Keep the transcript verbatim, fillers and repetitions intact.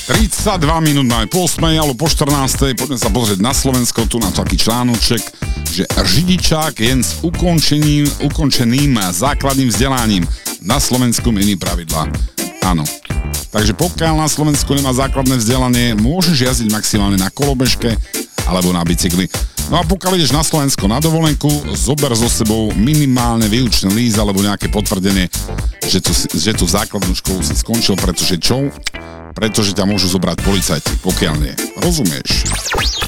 tridsaťdva minút máme po ôsmej alebo po štrnástej. Poďme sa pozrieť na Slovensko, tu na taký článoček, že řidičák jen s ukončeným, ukončeným základným vzdelaním na Slovensku mení pravidlá. Áno. Takže pokiaľ na Slovensku nemá základné vzdelanie, môžeš jazdiť maximálne na kolobežke alebo na bicykli. No a pokiaľ ideš na Slovensko na dovolenku, zober so sebou minimálne výučný líst alebo nejaké potvrdenie, že tu, že tu základnú školu si skončil, pretože čo? Pretože ťa môžu zobrať policajti, pokiaľ nie. Rozumieš?